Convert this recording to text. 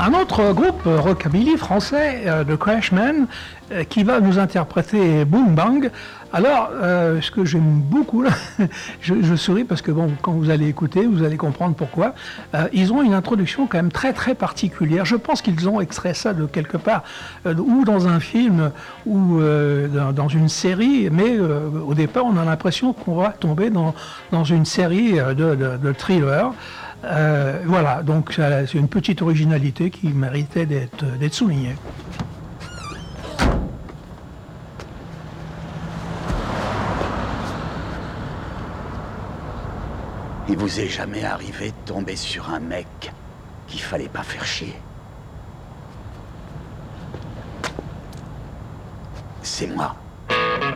Un autre groupe rockabilly français, The Crashman, qui va nous interpréter Boom Bang. Alors, ce que j'aime beaucoup, là, je souris parce que bon, quand vous allez écouter, vous allez comprendre pourquoi. Ils ont une introduction quand même très très particulière. Je pense qu'ils ont extrait ça de quelque part, ou dans un film, ou dans une série, mais au départ, on a l'impression qu'on va tomber dans une série de thrillers. Voilà, donc c'est une petite originalité qui méritait d'être soulignée. Il vous est jamais arrivé de tomber sur un mec qu'il fallait pas faire chier? C'est moi.